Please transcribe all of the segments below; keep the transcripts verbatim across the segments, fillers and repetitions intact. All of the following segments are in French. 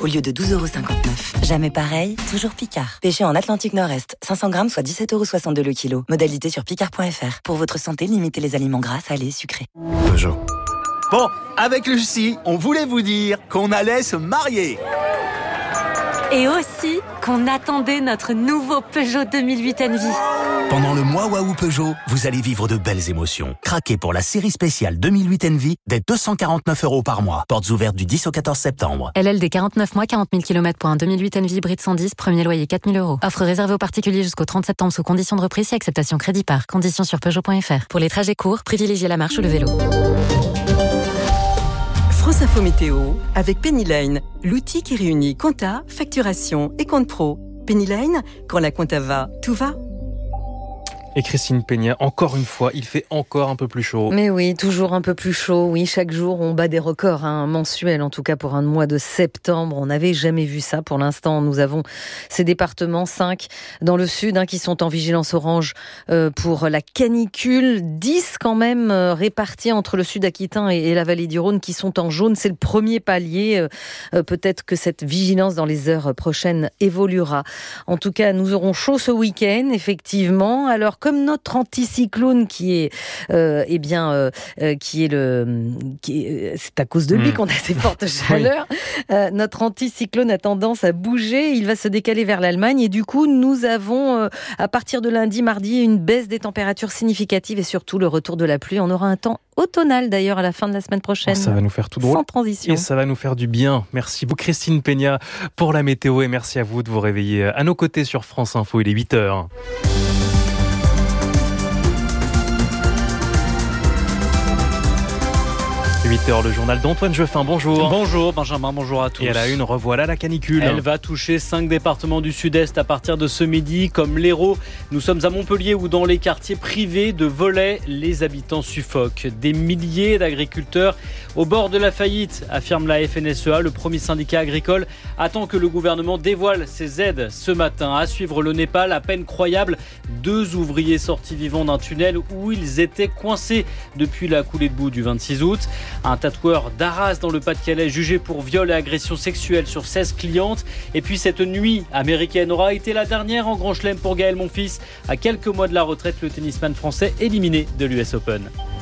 au lieu de douze euros cinquante-neuf. Jamais pareil, toujours Picard. Pêché en Atlantique Nord-Est, cinq cents grammes, soit dix-sept euros soixante-deux le kilo. Modalité sur picard point f r. Pour votre santé, limitez les aliments gras, salés, sucrés. Peugeot. Bon, avec Lucie, on voulait vous dire qu'on allait se marier. Et aussi qu'on attendait notre nouveau Peugeot deux mille huit Envy. Pendant le mois Waouh Peugeot, vous allez vivre de belles émotions. Craquez pour la série spéciale deux mille huit Envy dès deux cent quarante-neuf euros par mois. Portes ouvertes du dix au quatorze septembre. L L D quarante-neuf mois, quarante mille kilomètres pour un deux mille huit Envy hybride cent dix, premier loyer quatre mille euros. Offre réservée aux particuliers jusqu'au trente septembre sous conditions de reprise et acceptation crédit par. Conditions sur Peugeot point f r. Pour les trajets courts, privilégiez la marche ou le vélo. France Info Météo avec Pennyline, l'outil qui réunit compta, facturation et compte pro. Pennyline, quand la compta va, tout va. Et Christine Peña, encore une fois, il fait encore un peu plus chaud. Mais oui, toujours un peu plus chaud. Oui, chaque jour, on bat des records hein, mensuels, en tout cas pour un mois de septembre. On n'avait jamais vu ça. Pour l'instant, nous avons ces départements, cinq dans le sud, hein, qui sont en vigilance orange euh, pour la canicule. dix quand même euh, répartis entre le sud aquitain et, et la vallée du Rhône qui sont en jaune. C'est le premier palier. Euh, peut-être que cette vigilance dans les heures prochaines évoluera. En tout cas, nous aurons chaud ce week-end, effectivement. Alors, comme notre anticyclone qui est, euh, eh bien, euh, euh, qui est le, qui est, c'est à cause de lui mmh. qu'on a ces fortes chaleurs. Oui. Euh, notre anticyclone a tendance à bouger. Il va se décaler vers l'Allemagne et du coup, nous avons, euh, à partir de lundi, mardi, une baisse des températures significative et surtout le retour de la pluie. On aura un temps automnal d'ailleurs à la fin de la semaine prochaine. Ça va nous faire tout droit. Sans transition. Et ça va nous faire du bien. Merci beaucoup Christine Peña pour la météo et merci à vous de vous réveiller à nos côtés sur France Info. Il est huit heures. huit heures, le journal d'Antoine Jeffin. Bonjour. Bonjour Benjamin, bonjour à tous. Et à la une, revoilà la canicule. Elle va toucher cinq départements du sud-est à partir de ce midi, comme l'Hérault. Nous sommes à Montpellier où dans les quartiers privés de Volay, les habitants suffoquent. Des milliers d'agriculteurs au bord de la faillite, affirme la F N S E A. Le premier syndicat agricole attend que le gouvernement dévoile ses aides ce matin. À suivre le Népal, à peine croyable, deux ouvriers sortis vivants d'un tunnel où ils étaient coincés depuis la coulée de boue du vingt-six août. Un tatoueur d'Arras dans le Pas-de-Calais jugé pour viol et agression sexuelle sur seize clientes. Et puis cette nuit américaine aura été la dernière en Grand Chelem pour Gaël Monfils. À quelques mois de la retraite, le tennisman français éliminé de l'U S Open.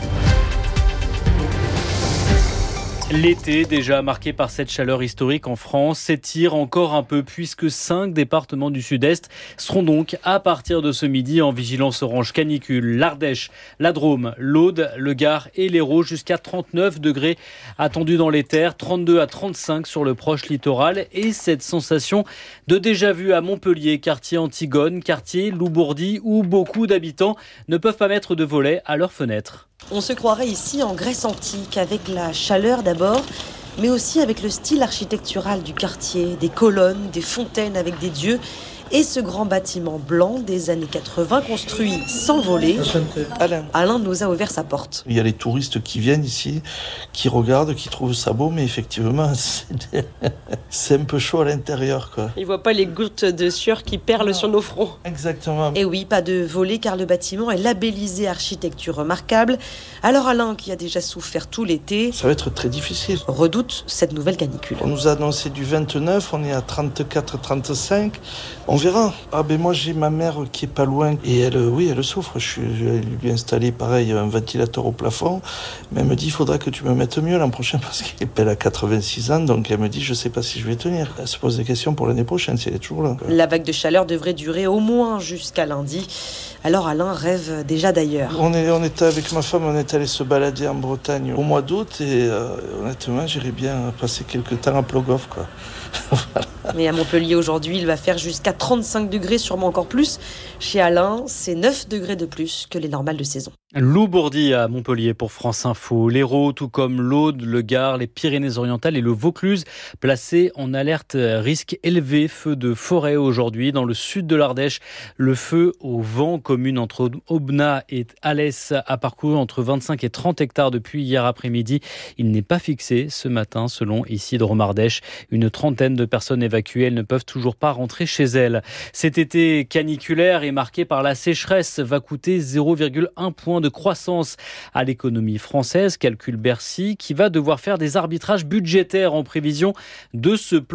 L'été, déjà marqué par cette chaleur historique en France, s'étire encore un peu puisque cinq départements du sud-est seront donc à partir de ce midi en vigilance orange canicule. L'Ardèche, la Drôme, l'Aude, le Gard et l'Hérault jusqu'à trente-neuf degrés attendus dans les terres, trente-deux à trente-cinq sur le proche littoral et cette sensation de déjà-vu à Montpellier, quartier Antigone, quartier Loubourdi où beaucoup d'habitants ne peuvent pas mettre de volets à leurs fenêtres. On se croirait ici en Grèce antique, avec la chaleur d'abord, mais aussi avec le style architectural du quartier, des colonnes, des fontaines avec des dieux, et ce grand bâtiment blanc des années quatre-vingts construit sans voler. Alain. Alain nous a ouvert sa porte. Il y a les touristes qui viennent ici, qui regardent, qui trouvent ça beau, mais effectivement, c'est, c'est un peu chaud à l'intérieur, quoi. Ils ne voient pas les gouttes de sueur qui perlent non. sur nos fronts. Exactement. Et oui, pas de volet car le bâtiment est labellisé architecture remarquable. Alors Alain, qui a déjà souffert tout l'été, ça va être très difficile, redoute cette nouvelle canicule. On nous a annoncé du vingt-neuf, on est à trente-quatre trente-cinq. On verra. Ah ben moi j'ai ma mère qui est pas loin et elle, oui, elle souffre. Je, suis, je lui ai installé pareil un ventilateur au plafond, mais elle me dit il faudra que tu me mettes mieux l'an prochain parce qu'elle a quatre-vingt-six ans, donc elle me dit je sais pas si je vais tenir. Elle se pose des questions pour l'année prochaine si elle est toujours là. La vague de chaleur devrait durer au moins jusqu'à lundi. Alors Alain rêve déjà d'ailleurs. On est, on était avec ma femme, on est allé se balader en Bretagne au mois d'août et euh, honnêtement j'irais bien passer quelques temps à Plogoff, quoi. Voilà. Mais à Montpellier aujourd'hui, il va faire jusqu'à trente-cinq degrés, sûrement encore plus. Chez Alain, c'est neuf degrés de plus que les normales de saison. Loubourdi à Montpellier pour France Info. L'Hérault, tout comme l'Aude, le Gard, les Pyrénées-Orientales et le Vaucluse, placés en alerte risque élevé. Feu de forêt aujourd'hui. Dans le sud de l'Ardèche, le feu au vent, commune entre Aubenas et Alès, a parcouru entre vingt-cinq et trente hectares depuis hier après-midi. Il n'est pas fixé ce matin, selon Isidre Mardèche. Une trentaine de personnes évacuées, elles ne peuvent toujours pas rentrer chez elles. Cet été caniculaire et marqué par la sécheresse va coûter zéro virgule un point de croissance à l'économie française, calcule Bercy, qui va devoir faire des arbitrages budgétaires en prévision de ce plan de sauvetage.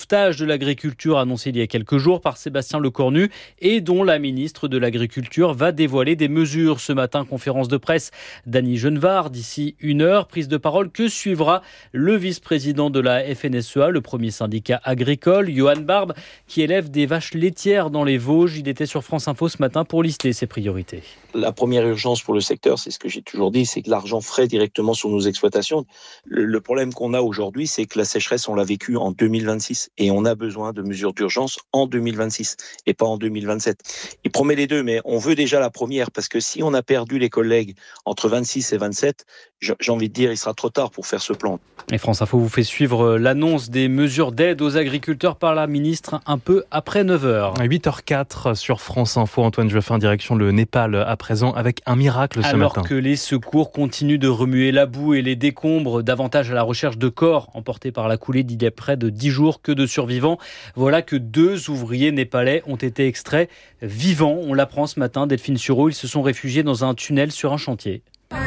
sauvetage de l'agriculture annoncé il y a quelques jours par Sébastien Lecornu et dont la ministre de l'Agriculture va dévoiler des mesures ce matin. Conférence de presse d'Annie Genevard d'ici une heure. Prise de parole que suivra le vice-président de la F N S E A, le premier syndicat agricole, Johan Barbe, qui élève des vaches laitières dans les Vosges. Il était sur France Info ce matin pour lister ses priorités. La première urgence pour le secteur, c'est ce que j'ai toujours dit, c'est que l'argent frais directement sur nos exploitations. Le, le problème qu'on a aujourd'hui, c'est que la sécheresse, on l'a vécue en deux mille vingt-six et on a besoin de mesures d'urgence en deux mille vingt-six et pas en deux mille vingt-sept. Il promet les deux, mais on veut déjà la première parce que si on a perdu les collègues entre vingt-six et vingt-sept, j'ai envie de dire, il sera trop tard pour faire ce plan. Et France Info vous fait suivre l'annonce des mesures d'aide aux agriculteurs par la ministre un peu après neuf heures. À huit heures quatre sur France Info, Antoine Joffin, direction le Népal à présent avec un miracle ce Alors matin. Alors que les secours continuent de remuer la boue et les décombres, davantage à la recherche de corps emportés par la coulée d'il y a près de dix jours que de survivants. Voilà que deux ouvriers népalais ont été extraits vivants. On l'apprend ce matin, Delphine Sureau, ils se sont réfugiés dans un tunnel sur un chantier.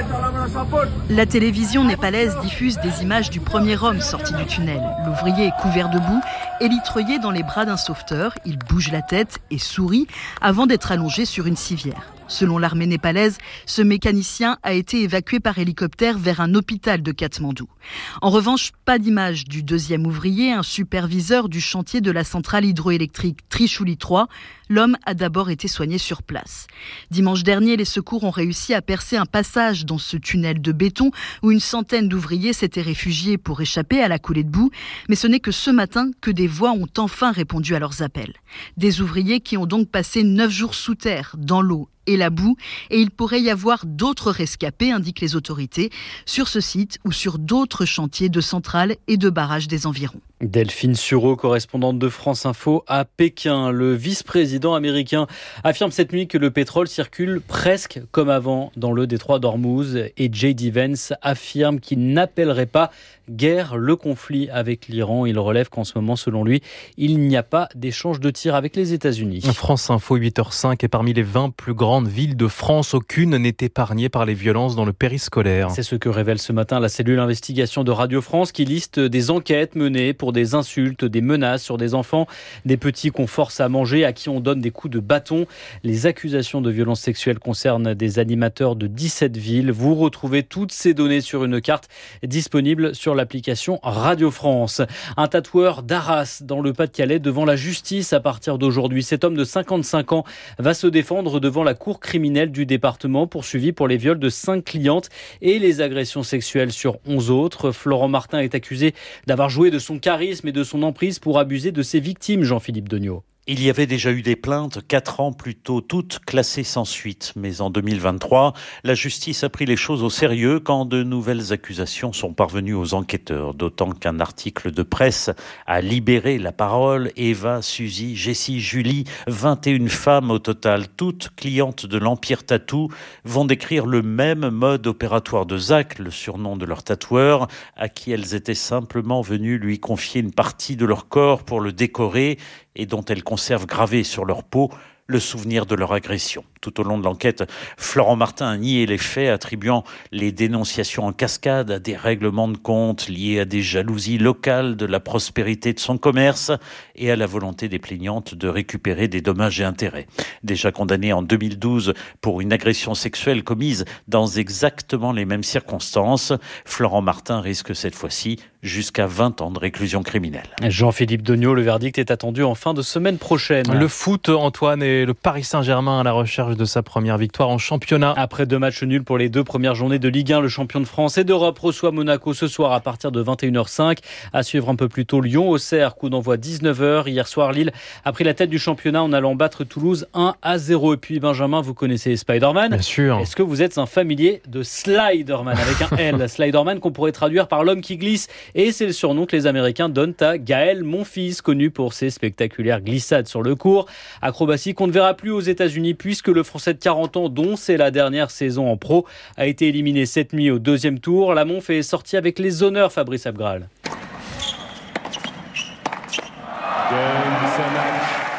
La télévision népalaise diffuse des images du premier homme sorti du tunnel. L'ouvrier est couvert de boue, élitreillé dans les bras d'un sauveteur. Il bouge la tête et sourit avant d'être allongé sur une civière. Selon l'armée népalaise, ce mécanicien a été évacué par hélicoptère vers un hôpital de Katmandou. En revanche, pas d'image du deuxième ouvrier, un superviseur du chantier de la centrale hydroélectrique Trishuli trois. L'homme a d'abord été soigné sur place. Dimanche dernier, les secours ont réussi à percer un passage dans ce tunnel de béton où une centaine d'ouvriers s'étaient réfugiés pour échapper à la coulée de boue. Mais ce n'est que ce matin que des voix ont enfin répondu à leurs appels. Des ouvriers qui ont donc passé neuf jours sous terre, dans l'eau et la boue, et il pourrait y avoir d'autres rescapés, indiquent les autorités, sur ce site ou sur d'autres chantiers de centrales et de barrages des environs. Delphine Sureau, correspondante de France Info à Pékin. Le vice-président américain affirme cette nuit que le pétrole circule presque comme avant dans le détroit d'Ormuz et J D Vance affirme qu'il n'appellerait pas guerre le conflit avec l'Iran. Il relève qu'en ce moment, selon lui, il n'y a pas d'échange de tirs avec les États-Unis. France Info, huit heures cinq, et parmi les vingt plus grandes villes de France, aucune n'est épargnée par les violences dans le périscolaire. C'est ce que révèle ce matin la cellule investigation de Radio France qui liste des enquêtes menées pour des insultes, des menaces sur des enfants, des petits qu'on force à manger, à qui on donne des coups de bâton. Les accusations de violences sexuelles concernent des animateurs de dix-sept villes. Vous retrouvez toutes ces données sur une carte disponible sur l'application Radio France. Un tatoueur d'Arras dans le Pas-de-Calais devant la justice à partir d'aujourd'hui. Cet homme de cinquante-cinq ans va se défendre devant la cour criminelle du département, poursuivi pour les viols de cinq clientes et les agressions sexuelles sur onze autres. Florent Martin est accusé d'avoir joué de son charisme et de son emprise pour abuser de ses victimes, Jean-Philippe Degnaud. Il y avait déjà eu des plaintes quatre ans plus tôt, toutes classées sans suite. Mais en deux mille vingt-trois, la justice a pris les choses au sérieux quand de nouvelles accusations sont parvenues aux enquêteurs. D'autant qu'un article de presse a libéré la parole. Eva, Suzy, Jessie, Julie, vingt et une femmes au total, toutes clientes de l'Empire Tattoo, vont décrire le même mode opératoire de Zach, le surnom de leur tatoueur, à qui elles étaient simplement venues lui confier une partie de leur corps pour le décorer et dont elles conservent gravé sur leur peau le souvenir de leur agression. Tout au long de l'enquête, Florent Martin a nié les faits, attribuant les dénonciations en cascade à des règlements de compte liés à des jalousies locales de la prospérité de son commerce et à la volonté des plaignantes de récupérer des dommages et intérêts. Déjà condamné en deux mille douze pour une agression sexuelle commise dans exactement les mêmes circonstances, Florent Martin risque cette fois-ci jusqu'à vingt ans de réclusion criminelle. Jean-Philippe Degnaud, le verdict est attendu en fin de semaine prochaine. Le foot, Antoine, et le Paris Saint-Germain à la recherche de sa première victoire en championnat. Après deux matchs nuls pour les deux premières journées de Ligue un, le champion de France et d'Europe reçoit Monaco ce soir à partir de vingt et une heures cinq. À suivre un peu plus tôt Lyon-Auxerre, coup d'envoi dix-neuf heures. Hier soir, Lille a pris la tête du championnat en allant battre Toulouse un à zéro. Et puis Benjamin, vous connaissez Spider-Man. Bien sûr. Est-ce que vous êtes un familier de Sliderman avec un L? Sliderman qu'on pourrait traduire par l'homme qui glisse. Et c'est le surnom que les Américains donnent à Gaël Monfils, connu pour ses spectaculaires glissades sur le court. Acrobatie qu'on ne verra plus aux États-Unis puisque le Français de quarante ans, dont c'est la dernière saison en pro, a été éliminé cette nuit au deuxième tour. La Monf est sortie avec les honneurs, Fabrice Abgral.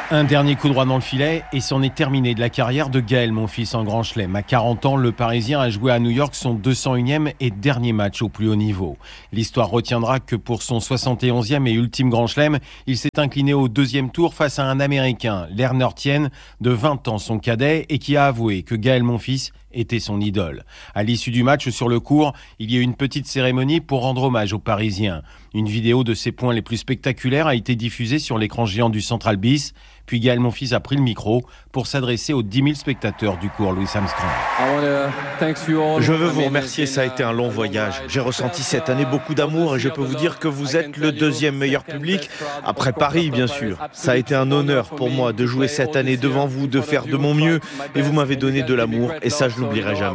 Un dernier coup droit dans le filet et c'en est terminé de la carrière de Gaël Monfils en Grand Chelem. À quarante ans, le Parisien a joué à New York son deux cent unième et dernier match au plus haut niveau. L'histoire retiendra que pour son soixante et onzième et ultime Grand Chelem, il s'est incliné au deuxième tour face à un Américain, Lerner Tien, de vingt ans, son cadet, et qui a avoué que Gaël Monfils était son idole. À l'issue du match sur le court, il y a eu une petite cérémonie pour rendre hommage aux Parisiens. Une vidéo de ses points les plus spectaculaires a été diffusée sur l'écran géant du Central Bis. Puis Gaël Monfils a pris le micro pour s'adresser aux dix mille spectateurs du cours Louis Armstrong. Je veux vous remercier, ça a été un long voyage. J'ai ressenti cette année beaucoup d'amour et je peux vous dire que vous êtes le deuxième meilleur public, après Paris bien sûr. Ça a été un honneur pour moi de jouer cette année devant vous, de faire de mon mieux et vous m'avez donné de l'amour et ça je l'oublierai jamais.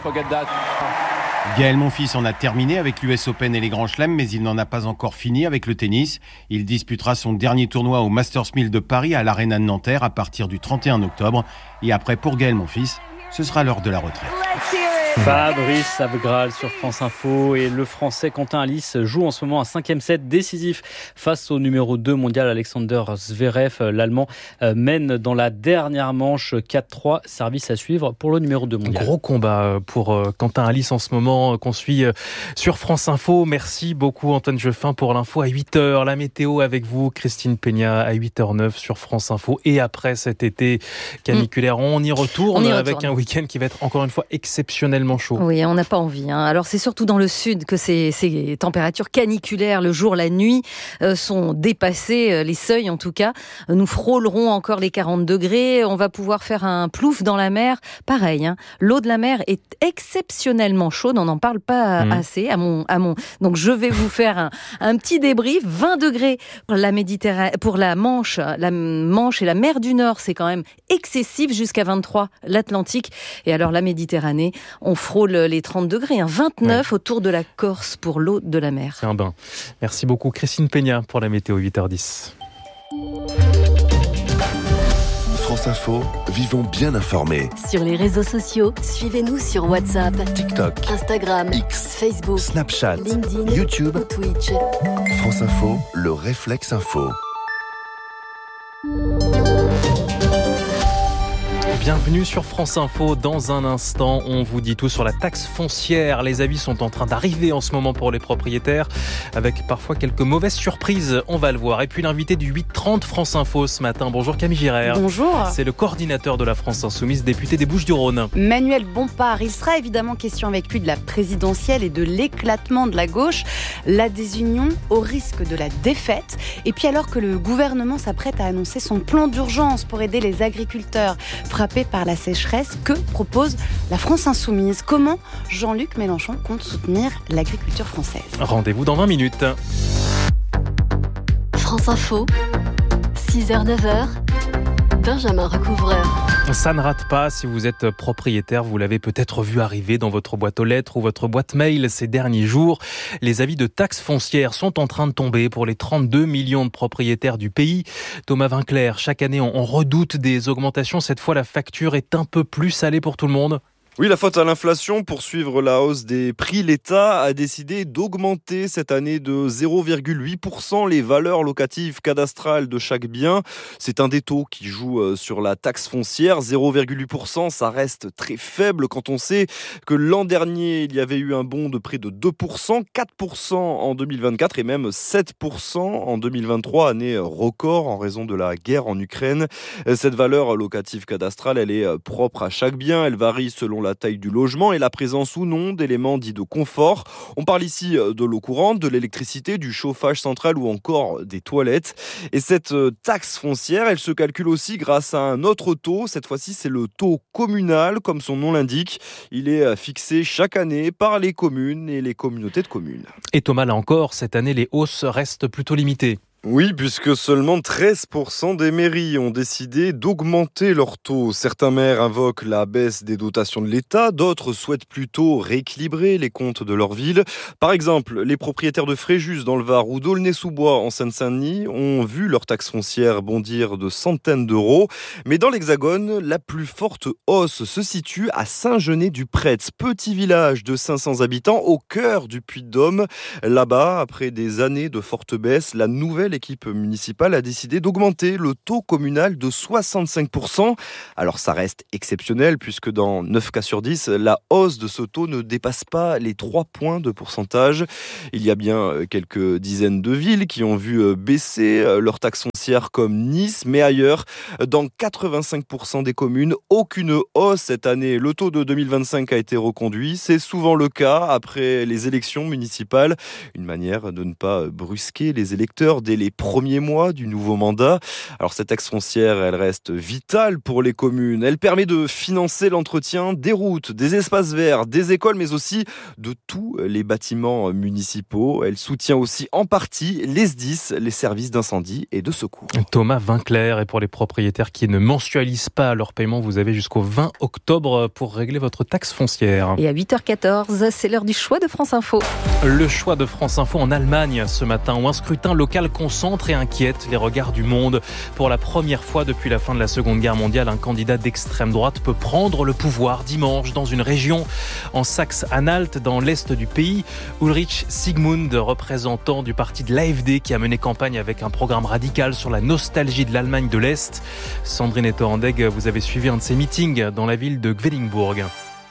Gaël Monfils en a terminé avec l'U S Open et les Grands Chelems, mais il n'en a pas encore fini avec le tennis. Il disputera son dernier tournoi au Masters mille de Paris à l'Arena de Nanterre à partir du trente et un octobre. Et après, pour Gaël Monfils, ce sera l'heure de la retraite. Fabrice Abgral sur France Info et le Français Quentin Halys joue en ce moment un cinquième set décisif face au numéro deux mondial Alexander Zverev. L'Allemand mène dans la dernière manche quatre trois, service à suivre pour le numéro deux mondial. Gros combat pour Quentin Halys en ce moment qu'on suit sur France Info. Merci beaucoup Antoine Jeffin pour l'info à huit heures. La météo avec vous, Christine Peña à huit heures zéro neuf sur France Info. Et après cet été caniculaire, mmh. on y retourne on y avec retourne. Un week-end qui va être encore une fois exceptionnel. Chaud. Oui, on n'a pas envie. Hein. Alors, c'est surtout dans le sud que ces, ces températures caniculaires, le jour, la nuit, euh, sont dépassées, euh, les seuils en tout cas. Euh, nous frôlerons encore les quarante degrés. On va pouvoir faire un plouf dans la mer. Pareil, hein. L'eau de la mer est exceptionnellement chaude. On n'en parle pas mmh. assez. À mon, à mon... Donc, je vais vous faire un, un petit débrief. vingt degrés pour la Méditerranée, pour la Manche. La Manche et la mer du Nord, c'est quand même excessif. Jusqu'à vingt-trois, l'Atlantique. Et alors, la Méditerranée, on On frôle les trente degrés, hein, vingt-neuf ouais. autour de la Corse pour l'eau de la mer. C'est un bain. Merci beaucoup Christine Peña pour la météo huit heures dix. France Info, vivons bien informés. Sur les réseaux sociaux, suivez-nous sur WhatsApp, TikTok, Instagram, X, Facebook, Snapchat, LinkedIn, YouTube, ou Twitch. France Info, le réflexe info. Bienvenue sur France Info. Dans un instant, on vous dit tout sur la taxe foncière. Les avis sont en train d'arriver en ce moment pour les propriétaires, avec parfois quelques mauvaises surprises. On va le voir. Et puis l'invité du huit trente France Info ce matin. Bonjour Camille Girard. Bonjour. C'est le coordinateur de la France Insoumise, député des Bouches-du-Rhône. Manuel Bompard. Il sera évidemment question avec lui de la présidentielle et de l'éclatement de la gauche, la désunion au risque de la défaite. Et puis alors que le gouvernement s'apprête à annoncer son plan d'urgence pour aider les agriculteurs frappés par la sécheresse, que propose la France Insoumise? Comment Jean-Luc Mélenchon compte soutenir l'agriculture française? Rendez-vous dans vingt minutes. France Info, six heures neuf heures, Benjamin Recouvreur. Ça ne rate pas si vous êtes propriétaire. Vous l'avez peut-être vu arriver dans votre boîte aux lettres ou votre boîte mail ces derniers jours. Les avis de taxes foncières sont en train de tomber pour les trente-deux millions de propriétaires du pays. Thomas Vinclair, chaque année on redoute des augmentations. Cette fois, la facture est un peu plus salée pour tout le monde. Oui, la faute à l'inflation. Pour suivre la hausse des prix, l'État a décidé d'augmenter cette année de zéro virgule huit pour cent les valeurs locatives cadastrales de chaque bien. C'est un des taux qui joue sur la taxe foncière. zéro virgule huit pour cent, ça reste très faible quand on sait que l'an dernier, il y avait eu un bond de près de deux pour cent, quatre pour cent en deux mille vingt-quatre et même sept pour cent en deux mille vingt-trois, année record en raison de la guerre en Ukraine. Cette valeur locative cadastrale, elle est propre à chaque bien. Elle varie selon la taille du logement et la présence ou non d'éléments dits de confort. On parle ici de l'eau courante, de l'électricité, du chauffage central ou encore des toilettes. Et cette taxe foncière, elle se calcule aussi grâce à un autre taux. Cette fois-ci, c'est le taux communal, comme son nom l'indique. Il est fixé chaque année par les communes et les communautés de communes. Et Thomas, là encore, cette année, les hausses restent plutôt limitées. Oui, puisque seulement treize pour cent des mairies ont décidé d'augmenter leur taux. Certains maires invoquent la baisse des dotations de l'État, d'autres souhaitent plutôt rééquilibrer les comptes de leur ville. Par exemple, les propriétaires de Fréjus dans le Var ou d'Aulnay-sous-Bois en Seine-Saint-Denis ont vu leur taxe foncière bondir de centaines d'euros. Mais dans l'Hexagone, la plus forte hausse se situe à Saint-Genès-du-Prêtre, petit village de cinq cents habitants au cœur du Puy-de-Dôme. Là-bas, après des années de forte baisse, la nouvelle l'équipe municipale a décidé d'augmenter le taux communal de soixante-cinq pour cent. Alors ça reste exceptionnel puisque dans neuf cas sur dix, la hausse de ce taux ne dépasse pas les trois points de pourcentage. Il y a bien quelques dizaines de villes qui ont vu baisser leur taxe foncière comme Nice, mais ailleurs, dans quatre-vingt-cinq pour cent des communes, aucune hausse cette année. Le taux de deux mille vingt-cinq a été reconduit. C'est souvent le cas après les élections municipales. Une manière de ne pas brusquer les électeurs dès les premiers mois du nouveau mandat. Alors cette taxe foncière, elle reste vitale pour les communes. Elle permet de financer l'entretien des routes, des espaces verts, des écoles, mais aussi de tous les bâtiments municipaux. Elle soutient aussi en partie les S D I S, les services d'incendie et de secours. Thomas Vinclair, et pour les propriétaires qui ne mensualisent pas leur paiement, vous avez jusqu'au vingt octobre pour régler votre taxe foncière. Et à huit heures quatorze, c'est l'heure du choix de France Info. Le choix de France Info en Allemagne ce matin, où un scrutin local concentre et inquiète les regards du monde. Pour la première fois depuis la fin de la Seconde Guerre mondiale, un candidat d'extrême droite peut prendre le pouvoir dimanche dans une région en Saxe-Anhalt, dans l'est du pays. Ulrich Sigmund, représentant du parti de l'A F D, qui a mené campagne avec un programme radical sur la nostalgie de l'Allemagne de l'Est. Sandrine Etorandeg, vous avez suivi un de ces meetings dans la ville de Gwelinburg.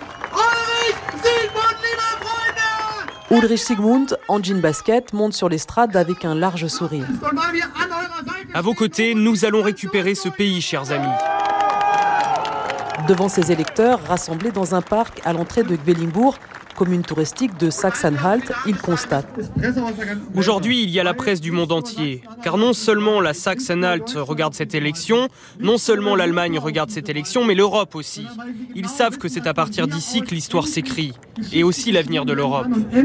Ulrich Sigmund, en jean basket, monte sur l'estrade avec un large sourire. À vos côtés, nous allons récupérer ce pays, chers amis. Devant ses électeurs, rassemblés dans un parc à l'entrée de Gwelinburg, commune touristique de Saxe-Anhalt, il constate. Aujourd'hui, il y a la presse du monde entier. Car non seulement la Saxe-Anhalt regarde cette élection, non seulement l'Allemagne regarde cette élection, mais l'Europe aussi. Ils savent que c'est à partir d'ici que l'histoire s'écrit. Et aussi l'avenir de l'Europe.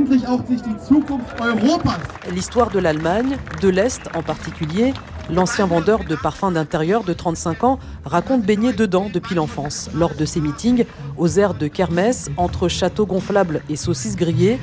L'histoire de l'Allemagne, de l'Est en particulier, l'ancien vendeur de parfums d'intérieur de trente-cinq ans raconte baigner dedans depuis l'enfance. Lors de ses meetings, aux aires de kermesse, entre châteaux gonflables et saucisses grillées,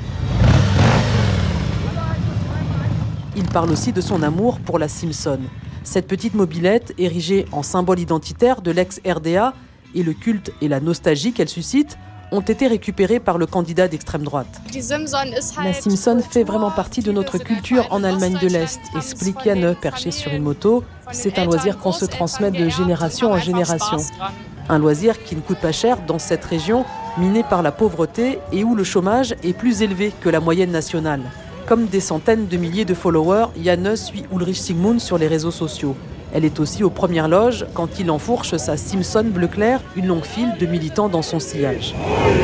il parle aussi de son amour pour la Simpson. Cette petite mobilette, érigée en symbole identitaire de l'ex-R D A, et le culte et la nostalgie qu'elle suscite, ont été récupérés par le candidat d'extrême droite. La Simpson fait vraiment partie de notre culture en Allemagne de l'Est, explique Janne, perché sur une moto. C'est un loisir qu'on se transmet de génération en génération. Un loisir qui ne coûte pas cher dans cette région minée par la pauvreté et où le chômage est plus élevé que la moyenne nationale. Comme des centaines de milliers de followers, Janne suit Ulrich Sigmund sur les réseaux sociaux. Elle est aussi aux premières loges quand il enfourche sa Simpson bleu clair, une longue file de militants dans son sillage.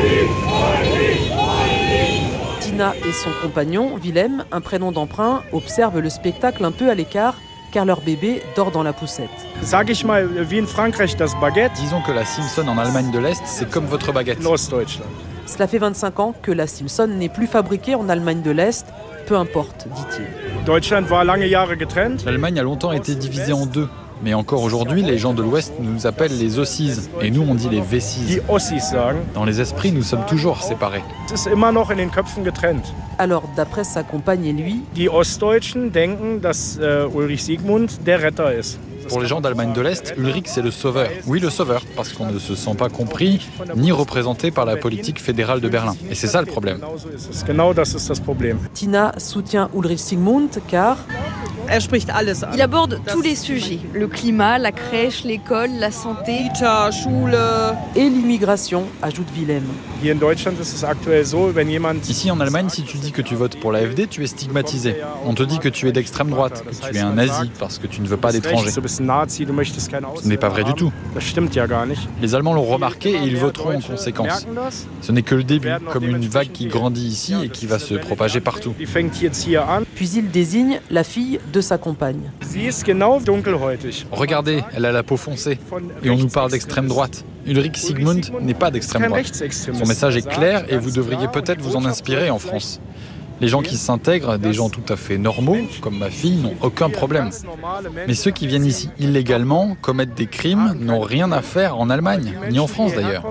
Tina et son compagnon, Willem, un prénom d'emprunt, observent le spectacle un peu à l'écart car leur bébé dort dans la poussette. Sag ich mal, wie in Frankreich das Baguette. Disons que la Simpson en Allemagne de l'Est, c'est comme votre baguette. Ostdeutschland. Cela fait vingt-cinq ans que la Simpson n'est plus fabriquée en Allemagne de l'Est. Peu importe, dit-il. Deutschland war lange Jahre getrennt. L'Allemagne a longtemps été divisée en deux. Mais encore aujourd'hui, les gens de l'Ouest nous appellent les Ossis. Et nous, on dit les Wessis. Die Ossis sagen. Dans les esprits, nous sommes toujours séparés. Es ist immer noch in den Köpfen getrennt. Alors, d'après sa compagne et lui, Die Ostdeutschen denken, dass uh, Ulrich Sigmund der Retter ist. Pour les gens d'Allemagne de l'Est, Ulrich c'est le sauveur. Oui, le sauveur, parce qu'on ne se sent pas compris ni représenté par la politique fédérale de Berlin. Et c'est ça le problème. Tina soutient Ulrich Sigmund car il aborde tous les sujets, le climat, la crèche, l'école, la santé, et l'immigration, ajoute Willem. Ici en Allemagne, si tu dis que tu votes pour l'A F D, tu es stigmatisé. On te dit que tu es d'extrême droite, que tu es un nazi parce que tu ne veux pas d'étrangers. Ce n'est pas vrai du tout. Les Allemands l'ont remarqué et ils voteront en conséquence. Ce n'est que le début, comme une vague qui grandit ici et qui va se propager partout. Puis il désigne la fille de sa compagne. Regardez, elle a la peau foncée. Et on nous parle d'extrême droite. Ulrich Sigmund n'est pas d'extrême droite. Son message est clair et vous devriez peut-être vous en inspirer en France. Les gens qui s'intègrent, des gens tout à fait normaux, comme ma fille, n'ont aucun problème. Mais ceux qui viennent ici illégalement, commettent des crimes, n'ont rien à faire en Allemagne, ni en France d'ailleurs.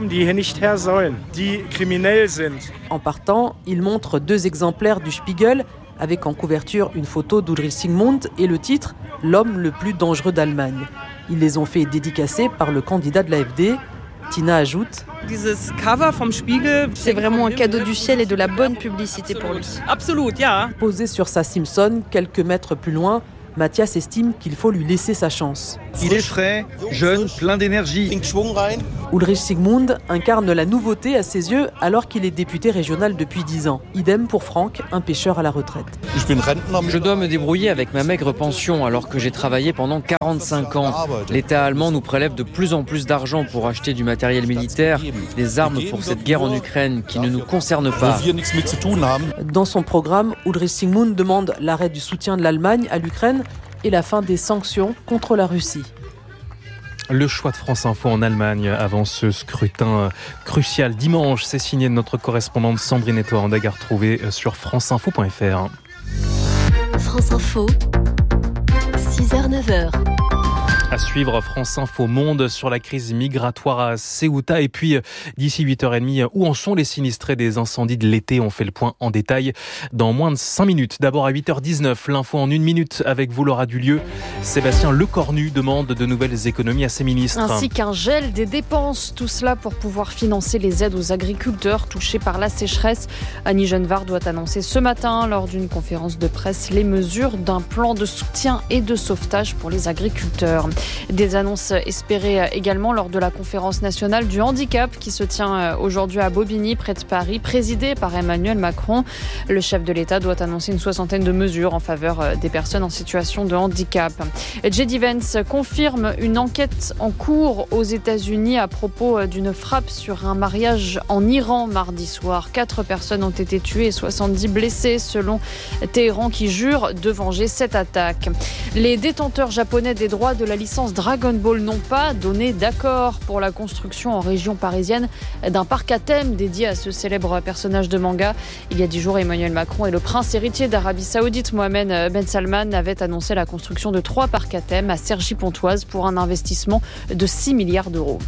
En partant, il montre deux exemplaires du Spiegel, avec en couverture une photo d'Ulrich Sigmund et le titre « L'homme le plus dangereux d'Allemagne ». Ils les ont fait dédicacer par le candidat de l'A F D. Tina ajoute « C'est vraiment un cadeau du ciel et de la bonne publicité pour lui. » Posé sur sa Simpson, quelques mètres plus loin, Mathias estime qu'il faut lui laisser sa chance. Il est frais, jeune, plein d'énergie. Ulrich Sigmund incarne la nouveauté à ses yeux alors qu'il est député régional depuis dix ans. Idem pour Franck, un pêcheur à la retraite. Je dois me débrouiller avec ma maigre pension alors que j'ai travaillé pendant quarante-cinq ans. L'État allemand nous prélève de plus en plus d'argent pour acheter du matériel militaire, des armes pour cette guerre en Ukraine qui ne nous concerne pas. Dans son programme, Ulrich Sigmund demande l'arrêt du soutien de l'Allemagne à l'Ukraine et la fin des sanctions contre la Russie. Le choix de France Info en Allemagne avant ce scrutin crucial dimanche, c'est signé de notre correspondante Sandrine Etoile-Andeg à retrouver sur franceinfo point f r. France Info, six heures neuf heures. À suivre France Info Monde sur la crise migratoire à Ceuta. Et puis, d'ici huit heures trente, où en sont les sinistrés des incendies de l'été? On fait le point en détail dans moins de cinq minutes. D'abord à huit heures dix-neuf, l'info en une minute avec vous, Laura Dulieu. Sébastien Lecornu demande de nouvelles économies à ses ministres. Ainsi qu'un gel des dépenses. Tout cela pour pouvoir financer les aides aux agriculteurs touchés par la sécheresse. Annie Genevard doit annoncer ce matin, lors d'une conférence de presse, les mesures d'un plan de soutien et de sauvetage pour les agriculteurs. Des annonces espérées également lors de la conférence nationale du handicap qui se tient aujourd'hui à Bobigny, près de Paris, présidée par Emmanuel Macron. Le chef de l'État doit annoncer une soixantaine de mesures en faveur des personnes en situation de handicap. J D. Vance confirme une enquête en cours aux États-Unis à propos d'une frappe sur un mariage en Iran mardi soir. Quatre personnes ont été tuées et soixante-dix blessées selon Téhéran qui jure de venger cette attaque. Les détenteurs japonais des droits de la licence Dragon Ball n'ont pas donné d'accord pour la construction en région parisienne d'un parc à thème dédié à ce célèbre personnage de manga. Il y a dix jours, Emmanuel Macron et le prince héritier d'Arabie Saoudite, Mohamed Ben Salman, avaient annoncé la construction de trois parcs à thème à Cergy-Pontoise pour un investissement de six milliards d'euros.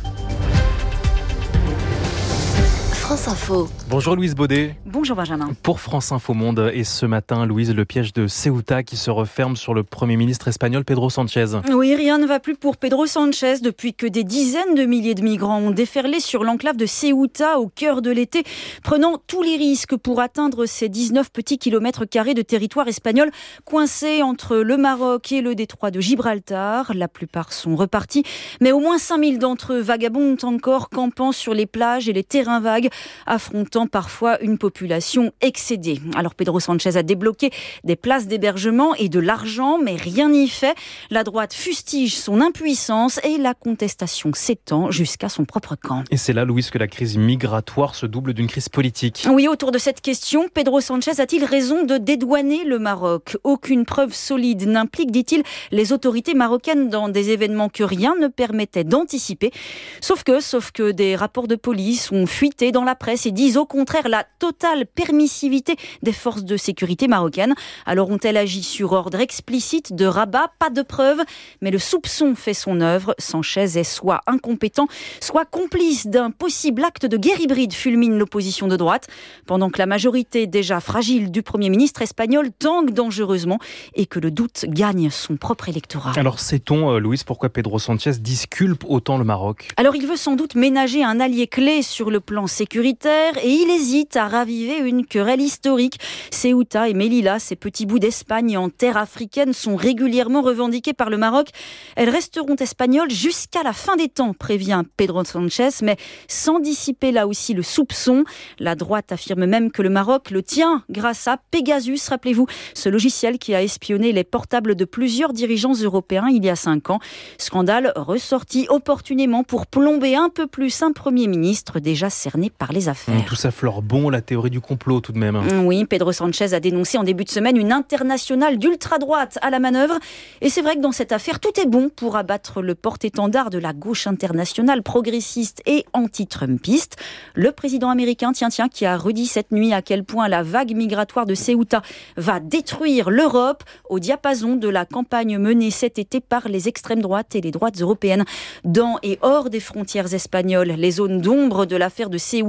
France Info. Bonjour Louise Baudet. Bonjour Benjamin. Pour France Info Monde, et ce matin, Louise, le piège de Ceuta qui se referme sur le Premier ministre espagnol Pedro Sánchez. Oui, rien ne va plus pour Pedro Sánchez depuis que des dizaines de milliers de migrants ont déferlé sur l'enclave de Ceuta au cœur de l'été, prenant tous les risques pour atteindre ces dix-neuf petits kilomètres carrés de territoire espagnol coincés entre le Maroc et le détroit de Gibraltar. La plupart sont repartis, mais au moins cinq mille d'entre eux vagabondent encore, campant sur les plages et les terrains vagues, affrontant parfois une population excédée. Alors Pedro Sánchez a débloqué des places d'hébergement et de l'argent, mais rien n'y fait. La droite fustige son impuissance et la contestation s'étend jusqu'à son propre camp. Et c'est là, Louise, que la crise migratoire se double d'une crise politique. Oui, autour de cette question, Pedro Sánchez a-t-il raison de dédouaner le Maroc? Aucune preuve solide n'implique, dit-il, les autorités marocaines dans des événements que rien ne permettait d'anticiper. Sauf que, sauf que des rapports de police ont fuité dans la presse et disent au contraire la totale permissivité des forces de sécurité marocaines. Alors ont-elles agi sur ordre explicite de Rabat? Pas de preuves, mais le soupçon fait son œuvre. Sánchez est soit incompétent, soit complice d'un possible acte de guerre hybride, fulmine l'opposition de droite, pendant que la majorité déjà fragile du Premier ministre espagnol tangue dangereusement et que le doute gagne son propre électorat. Alors sait-on, Louise, pourquoi Pedro Sánchez disculpe autant le Maroc? Alors il veut sans doute ménager un allié clé sur le plan sécuritaire et il hésite à raviver une querelle historique. Ceuta et Melilla, ces petits bouts d'Espagne en terre africaine, sont régulièrement revendiqués par le Maroc. Elles resteront espagnoles jusqu'à la fin des temps, prévient Pedro Sánchez, mais sans dissiper là aussi le soupçon. La droite affirme même que le Maroc le tient grâce à Pegasus, rappelez-vous, ce logiciel qui a espionné les portables de plusieurs dirigeants européens il y a cinq ans. Scandale ressorti opportunément pour plomber un peu plus un Premier ministre déjà cerné par les affaires. Tout ça fleure bon la théorie du complot tout de même. Oui, Pedro Sánchez a dénoncé en début de semaine une internationale d'ultra-droite à la manœuvre. Et c'est vrai que dans cette affaire, tout est bon pour abattre le porte-étendard de la gauche internationale progressiste et anti-trumpiste. Le président américain, tiens, tiens, qui a redit cette nuit à quel point la vague migratoire de Ceuta va détruire l'Europe au diapason de la campagne menée cet été par les extrêmes droites et les droites européennes. Dans et hors des frontières espagnoles, les zones d'ombre de l'affaire de Ceuta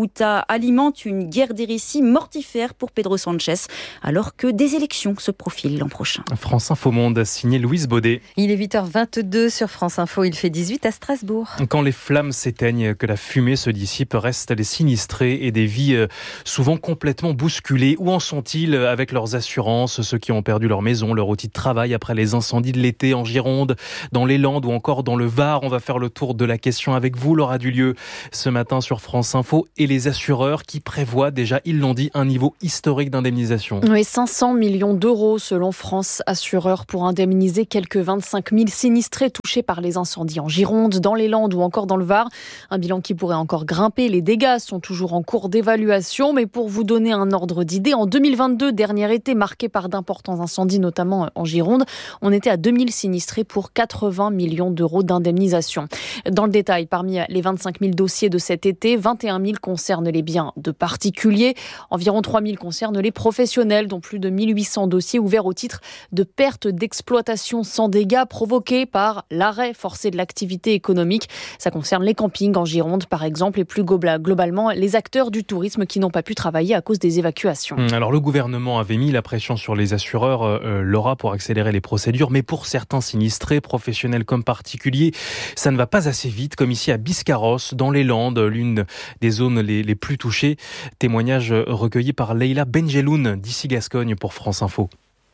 Ceuta alimente une guerre des récits mortifère pour Pedro Sanchez, alors que des élections se profilent l'an prochain. France Info Monde, signé Louise Baudet. Il est huit heures vingt-deux sur France Info, il fait dix-huit à Strasbourg. Quand les flammes s'éteignent, que la fumée se dissipe, restent les sinistrés et des vies souvent complètement bousculées. Où en sont-ils avec leurs assurances, ceux qui ont perdu leur maison, leur outil de travail après les incendies de l'été en Gironde, dans les Landes ou encore dans le Var? On va faire le tour de la question avec vous, Laura Dulieu, ce matin sur France Info, et les assureurs qui prévoient déjà, ils l'ont dit, un niveau historique d'indemnisation. Oui, cinq cents millions d'euros selon France Assureurs pour indemniser quelques vingt-cinq mille sinistrés touchés par les incendies en Gironde, dans les Landes ou encore dans le Var. Un bilan qui pourrait encore grimper. Les dégâts sont toujours en cours d'évaluation, mais pour vous donner un ordre d'idée, en deux mille vingt-deux, dernier été marqué par d'importants incendies, notamment en Gironde, on était à deux mille sinistrés pour quatre-vingts millions d'euros d'indemnisation. Dans le détail, parmi les vingt-cinq mille dossiers de cet été, vingt et un mille concernent les biens de particuliers. Environ trois mille concernent les professionnels, dont plus de mille huit cents dossiers ouverts au titre de perte d'exploitation sans dégâts provoqués par l'arrêt forcé de l'activité économique. Ça concerne les campings en Gironde, par exemple, et plus globalement les acteurs du tourisme qui n'ont pas pu travailler à cause des évacuations. Alors le gouvernement avait mis la pression sur les assureurs, euh, Laura, pour accélérer les procédures, mais pour certains sinistrés, professionnels comme particuliers, ça ne va pas assez vite, comme ici à Biscarrosse, dans les Landes, l'une des zones les, les plus touchées. Témoignage recueilli par Leïla Benjeloun d'ici Gascogne pour France Info.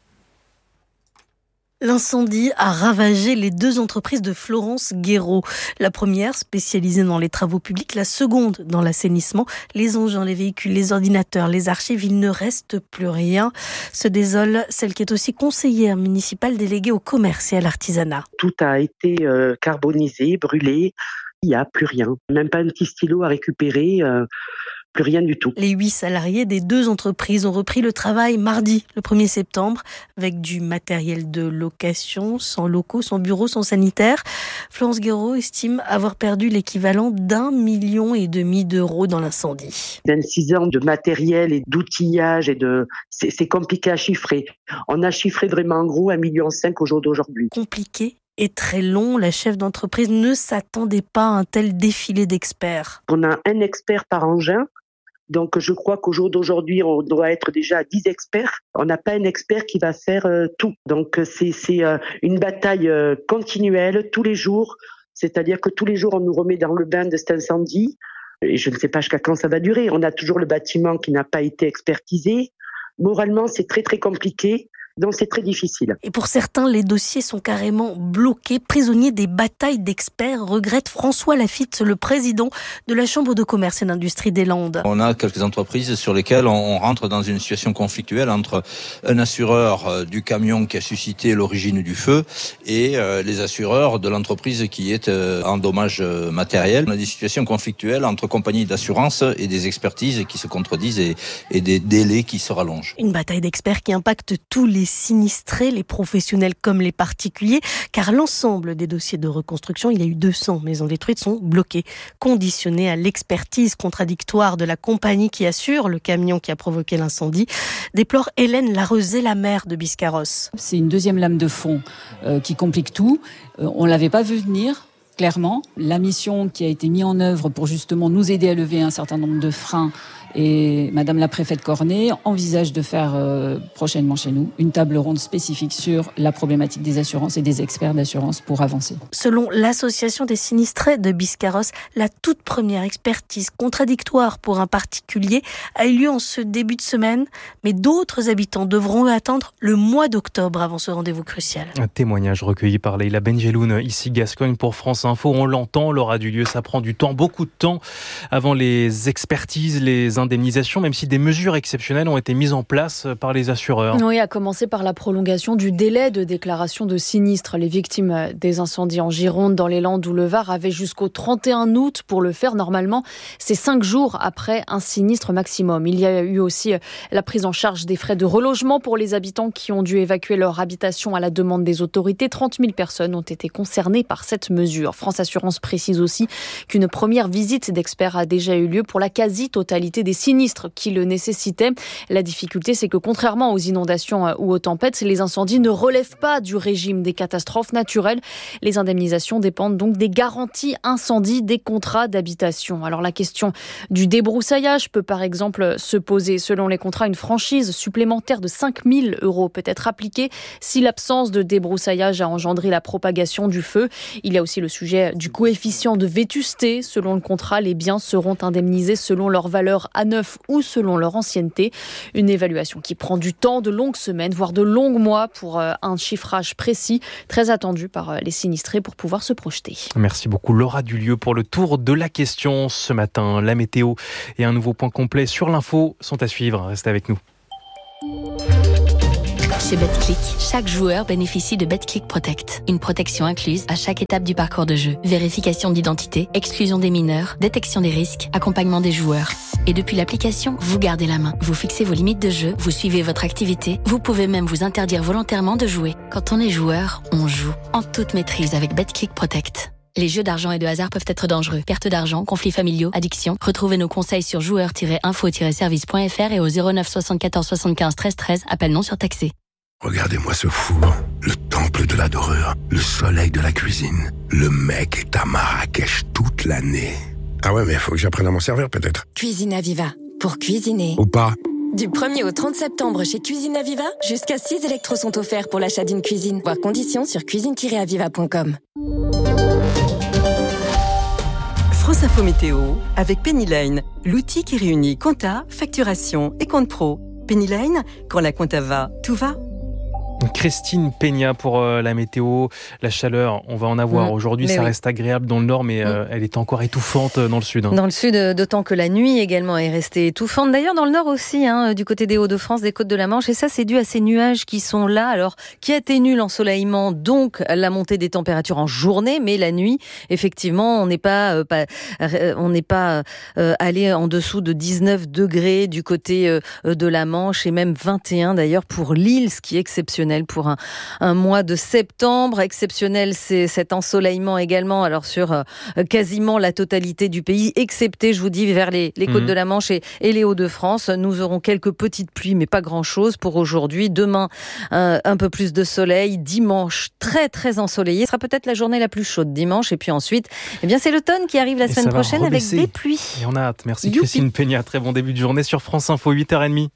L'incendie a ravagé les deux entreprises de Florence Guéraud. La première spécialisée dans les travaux publics, la seconde dans l'assainissement. Les engins, les véhicules, les ordinateurs, les archives, il ne reste plus rien. Se désole celle qui est aussi conseillère municipale déléguée au commerce et à l'artisanat. Tout a été euh, carbonisé, brûlé. Il n'y a plus rien. Même pas un petit stylo à récupérer. Euh... Plus rien du tout. Les huit salariés des deux entreprises ont repris le travail mardi, le premier septembre, avec du matériel de location, sans locaux, sans bureaux, sans sanitaire. Florence Guéraud estime avoir perdu l'équivalent d'un million et demi d'euros dans l'incendie. vingt-six ans de matériel et d'outillage, et de... c'est, c'est compliqué à chiffrer. On a chiffré vraiment en gros un virgule cinq million au jour d'aujourd'hui. Compliqué et très long, la chef d'entreprise ne s'attendait pas à un tel défilé d'experts. On a un expert par engin. Donc, je crois qu'au jour d'aujourd'hui, on doit être déjà à dix experts. On n'a pas un expert qui va faire euh, tout. Donc, c'est, c'est euh, une bataille euh, continuelle, tous les jours. C'est-à-dire que tous les jours, on nous remet dans le bain de cet incendie. Et je ne sais pas jusqu'à quand ça va durer. On a toujours le bâtiment qui n'a pas été expertisé. Moralement, c'est très, très compliqué. Donc c'est très difficile. Et pour certains, les dossiers sont carrément bloqués, prisonniers des batailles d'experts, regrette François Lafitte, le président de la Chambre de commerce et d'industrie des Landes. On a quelques entreprises sur lesquelles on rentre dans une situation conflictuelle entre un assureur du camion qui a suscité l'origine du feu et les assureurs de l'entreprise qui est en dommages matériels. On a des situations conflictuelles entre compagnies d'assurance et des expertises qui se contredisent et, et des délais qui se rallongent. Une bataille d'experts qui impacte tous les sinistrés, les professionnels comme les particuliers, car l'ensemble des dossiers de reconstruction, il y a eu deux cents maisons détruites, sont bloqués, conditionnés à l'expertise contradictoire de la compagnie qui assure le camion qui a provoqué l'incendie, déplore Hélène Larezé, la maire de Biscarrosse. C'est une deuxième lame de fond euh, qui complique tout. Euh, on ne l'avait pas vu venir. Clairement, la mission qui a été mise en œuvre pour justement nous aider à lever un certain nombre de freins, et Madame la préfète Cornet envisage de faire euh, prochainement chez nous une table ronde spécifique sur la problématique des assurances et des experts d'assurance pour avancer. Selon l'association des sinistrés de Biscarrosse, la toute première expertise contradictoire pour un particulier a eu lieu en ce début de semaine, mais d'autres habitants devront attendre le mois d'octobre avant ce rendez-vous crucial. Un témoignage recueilli par Leïla Benjeloun, ici Gascogne pour France Info. On l'entend, Laura Dulieu, ça prend du temps, beaucoup de temps avant les expertises, les indemnisations, même si des mesures exceptionnelles ont été mises en place par les assureurs. Oui, à commencer par la prolongation du délai de déclaration de sinistre. Les victimes des incendies en Gironde, dans les Landes ou le Var avaient jusqu'au trente et un août pour le faire. Normalement, c'est cinq jours après un sinistre maximum. Il y a eu aussi la prise en charge des frais de relogement pour les habitants qui ont dû évacuer leur habitation à la demande des autorités. trente mille personnes ont été concernées par cette mesure. France Assurance précise aussi qu'une première visite d'experts a déjà eu lieu pour la quasi-totalité des sinistres qui le nécessitaient. La difficulté, c'est que contrairement aux inondations ou aux tempêtes, les incendies ne relèvent pas du régime des catastrophes naturelles. Les indemnisations dépendent donc des garanties incendie des contrats d'habitation. Alors la question du débroussaillage peut par exemple se poser. Selon les contrats, une franchise supplémentaire de cinq mille euros peut être appliquée si l'absence de débroussaillage a engendré la propagation du feu. Il y a aussi le sujet du coefficient de vétusté. Selon le contrat, les biens seront indemnisés selon leur valeur à neuf ou selon leur ancienneté. Une évaluation qui prend du temps, de longues semaines, voire de longs mois pour un chiffrage précis, très attendu par les sinistrés pour pouvoir se projeter. Merci beaucoup Laura Dulieu pour le tour de la question ce matin. La météo et un nouveau point complet sur l'info sont à suivre. Restez avec nous. Chez Betclic, chaque joueur bénéficie de Betclic Protect. Une protection incluse à chaque étape du parcours de jeu. Vérification d'identité, exclusion des mineurs, détection des risques, accompagnement des joueurs. Et depuis l'application, vous gardez la main. Vous fixez vos limites de jeu, vous suivez votre activité. Vous pouvez même vous interdire volontairement de jouer. Quand on est joueur, on joue. En toute maîtrise avec Betclic Protect. Les jeux d'argent et de hasard peuvent être dangereux. Perte d'argent, conflits familiaux, addiction. Retrouvez nos conseils sur joueurs tiret info tiret service point f r et au zéro neuf soixante-quatorze soixante-quinze treize treize. Appel non surtaxé. Regardez-moi ce four, le temple de la dorure, le soleil de la cuisine. Le mec est à Marrakech toute l'année. Ah ouais, mais il faut que j'apprenne à m'en servir peut-être. Cuisine Aviva, pour cuisiner. Ou pas. Du premier au trente septembre chez Cuisine Aviva, jusqu'à six électros sont offerts pour l'achat d'une cuisine. Voir conditions sur cuisine tiret aviva point com. France Info Météo avec Pennyline, l'outil qui réunit compta, facturation et compte pro. Pennyline, quand la compta va, tout va. Christine Peña pour euh, la météo, la chaleur, on va en avoir. Mmh, Aujourd'hui, ça oui. reste agréable dans le nord, mais euh, mmh. elle est encore étouffante dans le sud. Hein. Dans le sud, d'autant que la nuit également est restée étouffante. D'ailleurs, dans le nord aussi, hein, du côté des Hauts-de-France, des côtes de la Manche. Et ça, c'est dû à ces nuages qui sont là, alors qui atténuent l'ensoleillement, donc la montée des températures en journée, mais la nuit, effectivement, on n'est pas, euh, pas, euh, on n'est pas euh, allé en dessous de dix-neuf degrés du côté euh, de la Manche et même vingt et un d'ailleurs pour l'île, ce qui est exceptionnel. Pour un, un mois de septembre. Exceptionnel, c'est cet ensoleillement également, alors sur euh, quasiment la totalité du pays, excepté, je vous dis, vers les, les côtes mmh. de la Manche et, et les Hauts-de-France. Nous aurons quelques petites pluies, mais pas grand-chose pour aujourd'hui. Demain, euh, un peu plus de soleil. Dimanche, très très ensoleillé. Ce sera peut-être la journée la plus chaude dimanche. Et puis ensuite, eh bien, c'est l'automne qui arrive la et semaine prochaine avec des pluies. Et on a hâte. Merci Youpi. Christine Peña. Très bon début de journée sur France Info, huit heures trente.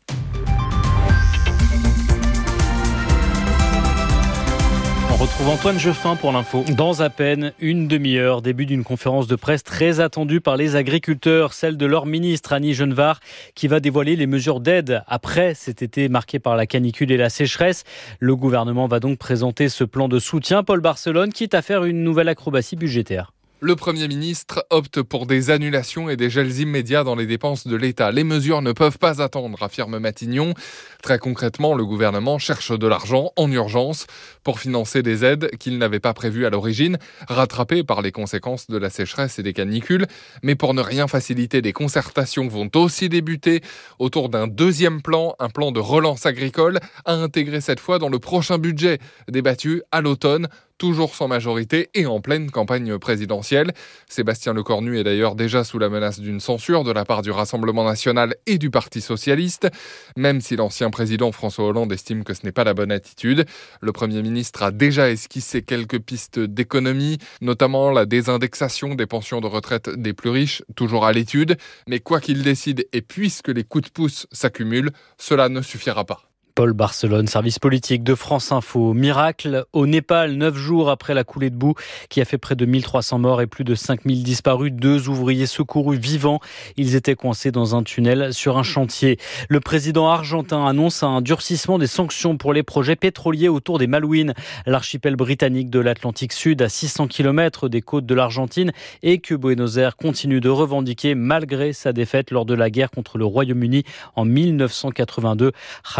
On retrouve Antoine Jeffin pour l'info. Dans à peine une demi-heure, début d'une conférence de presse très attendue par les agriculteurs, celle de leur ministre Annie Genevard, qui va dévoiler les mesures d'aide après cet été marqué par la canicule et la sécheresse. Le gouvernement va donc présenter ce plan de soutien. Paul Barcelone, quitte à faire une nouvelle acrobatie budgétaire. Le Premier ministre opte pour des annulations et des gels immédiats dans les dépenses de l'État. Les mesures ne peuvent pas attendre, affirme Matignon. Très concrètement, le gouvernement cherche de l'argent en urgence pour financer des aides qu'il n'avait pas prévues à l'origine, rattrapées par les conséquences de la sécheresse et des canicules. Mais pour ne rien faciliter, des concertations vont aussi débuter autour d'un deuxième plan, un plan de relance agricole, à intégrer cette fois dans le prochain budget, débattu à l'automne, toujours sans majorité et en pleine campagne présidentielle. Sébastien Lecornu est d'ailleurs déjà sous la menace d'une censure de la part du Rassemblement national et du Parti socialiste, même si l'ancien président François Hollande estime que ce n'est pas la bonne attitude. Le Premier ministre a déjà esquissé quelques pistes d'économie, notamment la désindexation des pensions de retraite des plus riches, toujours à l'étude. Mais quoi qu'il décide, et puisque les coups de pouce s'accumulent, cela ne suffira pas. Paul Barcelone, service politique de France Info. Miracle au Népal, neuf jours après la coulée de boue qui a fait près de mille trois cents morts et plus de cinq mille disparus. Deux ouvriers secourus vivants. Ils étaient coincés dans un tunnel sur un chantier. Le président argentin annonce un durcissement des sanctions pour les projets pétroliers autour des Malouines, l'archipel britannique de l'Atlantique Sud à six cents kilomètres des côtes de l'Argentine, et que Buenos Aires continue de revendiquer malgré sa défaite lors de la guerre contre le Royaume-Uni en mille neuf cent quatre-vingt-deux. Javier Milei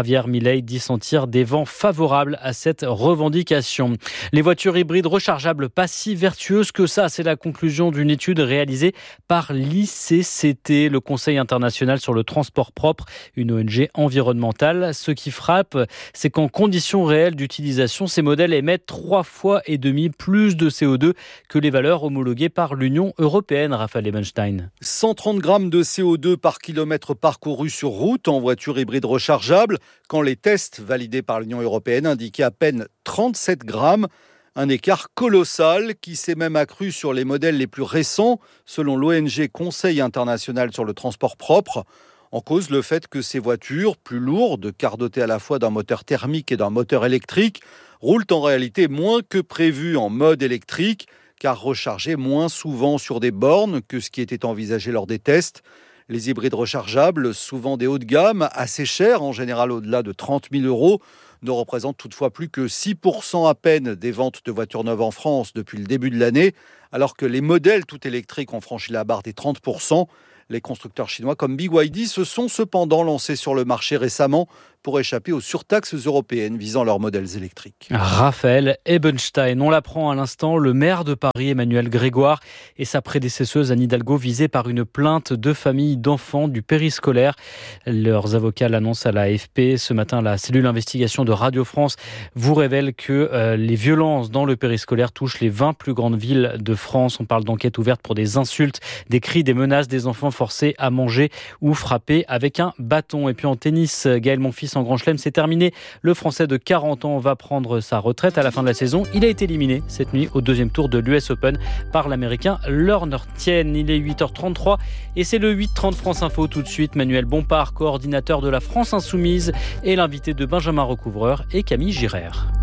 Conseil d'y sentir des vents favorables à cette revendication. Les voitures hybrides rechargeables pas si vertueuses que ça, c'est la conclusion d'une étude réalisée par l'I C C T, le Conseil international sur le transport propre, une O N G environnementale. Ce qui frappe, c'est qu'en conditions réelles d'utilisation, ces modèles émettent trois fois et demi plus de C O deux que les valeurs homologuées par l'Union européenne. Raphaël Ebenstein. cent trente grammes de C O deux par kilomètre parcouru sur route en voiture hybride rechargeable, quand les tests validés par l'Union européenne indiquaient à peine trente-sept grammes. Un écart colossal qui s'est même accru sur les modèles les plus récents, selon l'O N G Conseil international sur le transport propre. En cause, le fait que ces voitures, plus lourdes, car dotées à la fois d'un moteur thermique et d'un moteur électrique, roulent en réalité moins que prévu en mode électrique, car rechargées moins souvent sur des bornes que ce qui était envisagé lors des tests. Les hybrides rechargeables, souvent des hauts de gamme, assez chers, en général au-delà de trente mille euros, ne représentent toutefois plus que six pour cent à peine des ventes de voitures neuves en France depuis le début de l'année, alors que les modèles tout électriques ont franchi la barre des trente pour cent. Les constructeurs chinois comme B Y D se sont cependant lancés sur le marché récemment pour échapper aux surtaxes européennes visant leurs modèles électriques. Raphaël Ebenstein, on l'apprend à l'instant, le maire de Paris, Emmanuel Grégoire, et sa prédécesseuse Anne Hidalgo visés par une plainte de familles d'enfants du périscolaire. Leurs avocats l'annoncent à la A F P. Ce matin, la cellule d'investigation de Radio France vous révèle que euh, les violences dans le périscolaire touchent les vingt plus grandes villes de France. On parle d'enquête ouverte pour des insultes, des cris, des menaces, des enfants forcés à manger ou frappés avec un bâton. Et puis en tennis, Gaël Monfils en Grand Chelem, c'est terminé. Le Français de quarante ans va prendre sa retraite à la fin de la saison. Il a été éliminé cette nuit au deuxième tour de l'U S Open par l'Américain Lorner Tien. Il est huit heures trente-trois et c'est le huit heures trente France Info. Tout de suite, Manuel Bompard, coordinateur de la France Insoumise, et l'invité de Benjamin Recouvreur et Camille Girard.